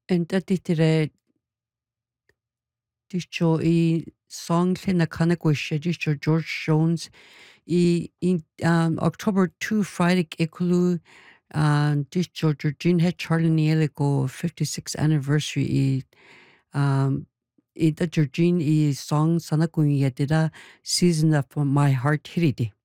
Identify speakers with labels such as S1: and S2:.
S1: Enta titire dicho I song na kanakwisha dicho George Jones in October 2 Friday ekulu dicho Georgine het Charlie Nielico 56th anniversary I the Georgine I song sana kungi yetida season of my heart hiridi.